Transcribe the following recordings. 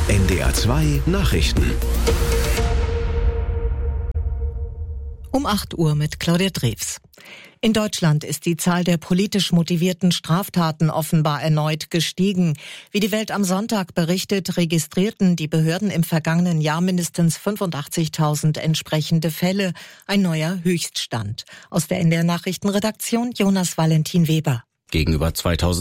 NDR 2 Nachrichten. Um 8 Uhr mit Claudia Drews. In Deutschland ist die Zahl der politisch motivierten Straftaten offenbar erneut gestiegen. Wie die Welt am Sonntag berichtet, registrierten die Behörden im vergangenen Jahr mindestens 85.000 entsprechende Fälle. Ein neuer Höchststand. Aus der NDR Nachrichtenredaktion Jonas Valentin Weber. Gegenüber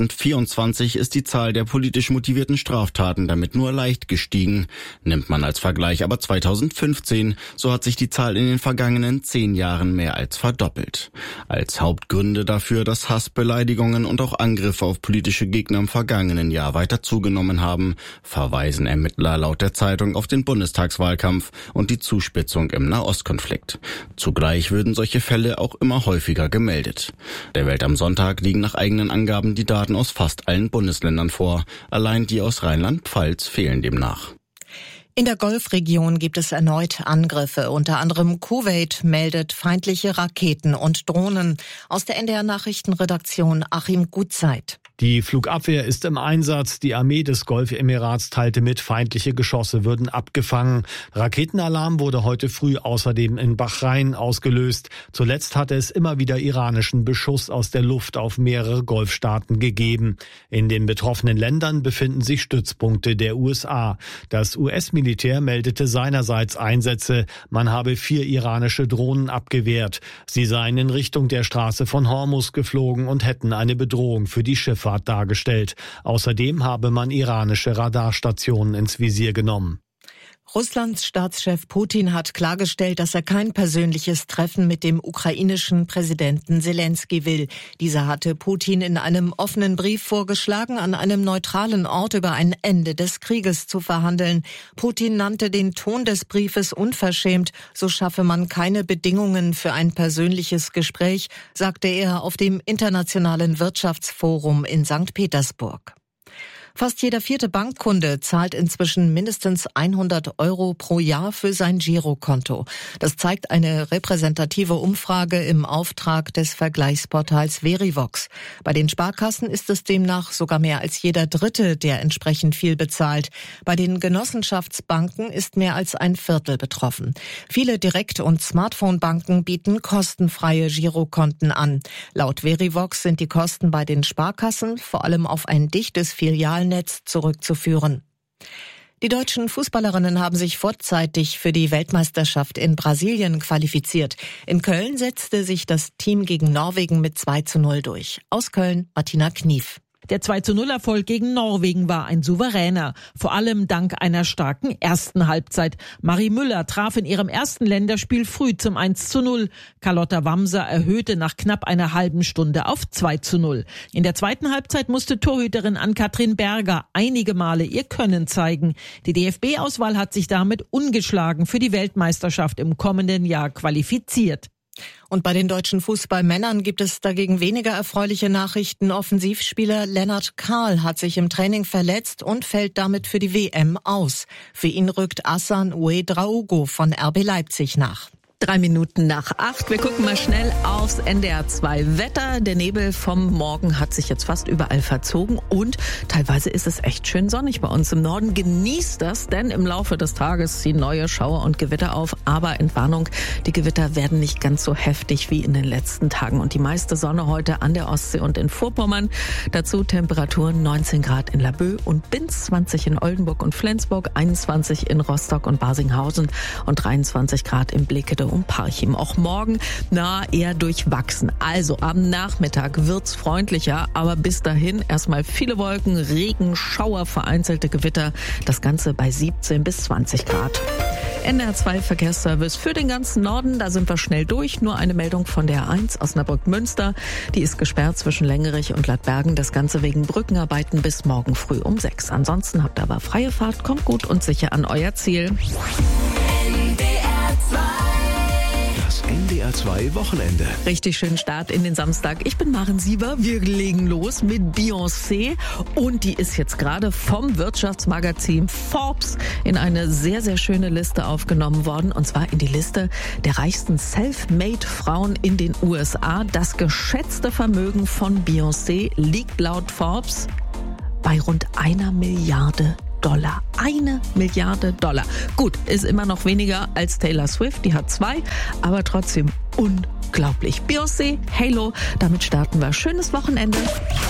2024 ist die Zahl der politisch motivierten Straftaten damit nur leicht gestiegen. Nimmt man als Vergleich aber 2015, so hat sich die Zahl in den vergangenen 10 Jahren mehr als verdoppelt. Als Hauptgründe dafür, dass Hass, Beleidigungen und auch Angriffe auf politische Gegner im vergangenen Jahr weiter zugenommen haben, verweisen Ermittler laut der Zeitung auf den Bundestagswahlkampf und die Zuspitzung im Nahostkonflikt. Zugleich würden solche Fälle auch immer häufiger gemeldet. Der Welt am Sonntag liegen nach eigenen Angaben die Daten aus fast allen Bundesländern vor. Allein die aus Rheinland-Pfalz fehlen demnach. In der Golfregion gibt es erneut Angriffe. Unter anderem Kuwait meldet feindliche Raketen und Drohnen. Aus der NDR Nachrichtenredaktion Achim Gutzeit. Die Flugabwehr ist im Einsatz. Die Armee des Golfemirats teilte mit, feindliche Geschosse würden abgefangen. Raketenalarm wurde heute früh außerdem in Bahrain ausgelöst. Zuletzt hatte es immer wieder iranischen Beschuss aus der Luft auf mehrere Golfstaaten gegeben. In den betroffenen Ländern befinden sich Stützpunkte der USA. Das US-Militär meldete seinerseits Einsätze. Man habe 4 iranische Drohnen abgewehrt. Sie seien in Richtung der Straße von Hormuz geflogen und hätten eine Bedrohung für die Schifffahrt dargestellt. Außerdem habe man iranische Radarstationen ins Visier genommen. Russlands Staatschef Putin hat klargestellt, dass er kein persönliches Treffen mit dem ukrainischen Präsidenten Selenskyj will. Dieser hatte Putin in einem offenen Brief vorgeschlagen, an einem neutralen Ort über ein Ende des Krieges zu verhandeln. Putin nannte den Ton des Briefes unverschämt, so schaffe man keine Bedingungen für ein persönliches Gespräch, sagte er auf dem Internationalen Wirtschaftsforum in St. Petersburg. Fast jeder 4. Bankkunde zahlt inzwischen mindestens 100 € pro Jahr für sein Girokonto. Das zeigt eine repräsentative Umfrage im Auftrag des Vergleichsportals Verivox. Bei den Sparkassen ist es demnach sogar mehr als jeder Dritte, der entsprechend viel bezahlt. Bei den Genossenschaftsbanken ist mehr als ein Viertel betroffen. Viele Direkt- und Smartphone-Banken bieten kostenfreie Girokonten an. Laut Verivox sind die Kosten bei den Sparkassen vor allem auf ein dichtes Filialnetz zurückzuführen. Die deutschen Fußballerinnen haben sich vorzeitig für die Weltmeisterschaft in Brasilien qualifiziert. In Köln setzte sich das Team gegen Norwegen mit 2:0 durch. Aus Köln, Martina Knief. Der 2:0-Erfolg gegen Norwegen war ein souveräner, vor allem dank einer starken ersten Halbzeit. Marie Müller traf in ihrem ersten Länderspiel früh zum 1:0. Carlotta Wamser erhöhte nach knapp einer halben Stunde auf 2:0. In der zweiten Halbzeit musste Torhüterin Ann-Kathrin Berger einige Male ihr Können zeigen. Die DFB-Auswahl hat sich damit ungeschlagen für die Weltmeisterschaft im kommenden Jahr qualifiziert. Und bei den deutschen Fußballmännern gibt es dagegen weniger erfreuliche Nachrichten. Offensivspieler Lennart Kahl hat sich im Training verletzt und fällt damit für die WM aus. Für ihn rückt Hassan Ouedraogo von RB Leipzig nach. 3 Minuten nach 8. Wir gucken mal schnell aufs NDR 2 Wetter. Der Nebel vom Morgen hat sich jetzt fast überall verzogen und teilweise ist es echt schön sonnig bei uns im Norden. Genießt das, denn im Laufe des Tages ziehen neue Schauer und Gewitter auf. Aber Entwarnung, die Gewitter werden nicht ganz so heftig wie in den letzten Tagen. Und die meiste Sonne heute an der Ostsee und in Vorpommern. Dazu Temperaturen 19 Grad in Laboe und Binz, 20 in Oldenburg und Flensburg, 21 in Rostock und Barsinghausen und 23 Grad in Blekede und Parchim. Auch morgen eher durchwachsen. Also am Nachmittag wird's freundlicher, aber bis dahin erstmal viele Wolken, Regen, Schauer, vereinzelte Gewitter. Das Ganze bei 17 bis 20 Grad. NDR 2 Verkehrsservice für den ganzen Norden. Da sind wir schnell durch. Nur eine Meldung von der A1 Osnabrück-Münster. Die ist gesperrt zwischen Längerich und Ladbergen. Das Ganze wegen Brückenarbeiten bis morgen früh um 6. Ansonsten habt ihr aber freie Fahrt. Kommt gut und sicher an euer Ziel. NDR 2 Wochenende. Richtig schönen Start in den Samstag. Ich bin Maren Sieber. Wir legen los mit Beyoncé. Und die ist jetzt gerade vom Wirtschaftsmagazin Forbes in eine sehr, sehr schöne Liste aufgenommen worden. Und zwar in die Liste der reichsten Self-Made-Frauen in den USA. Das geschätzte Vermögen von Beyoncé liegt laut Forbes bei rund 1 Milliarde $1 Milliarde. Gut, ist immer noch weniger als Taylor Swift, die hat 2, aber trotzdem unglaublich. Beyoncé, Halo, damit starten wir. Schönes Wochenende.